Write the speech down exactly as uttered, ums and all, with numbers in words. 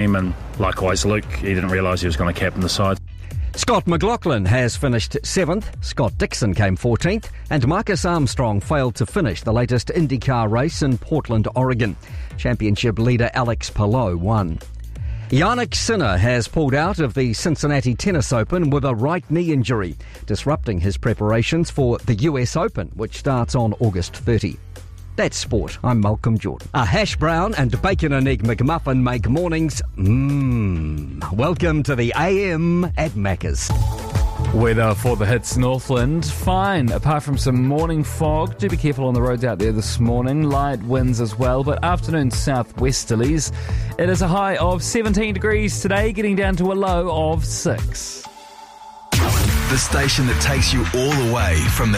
team, and likewise Luke, he didn't realise he was going to captain the side. Scott McLaughlin has finished seventh, Scott Dixon came fourteenth, and Marcus Armstrong failed to finish the latest IndyCar race in Portland, Oregon. Championship leader Alex Palou won. Jannik Sinner has pulled out of the Cincinnati Tennis Open with a right knee injury, disrupting his preparations for the U S Open, which starts on August thirtieth. That's sport. I'm Malcolm Jordan. A hash brown and bacon and egg McMuffin make mornings mmm. Welcome to the A M at Macca's. Weather for the hits Northland, fine, apart from some morning fog. Do be careful on the roads out there this morning. Light winds as well, but afternoon southwesterlies. It is a high of seventeen degrees today, getting down to a low of six. The station that takes you all the way from the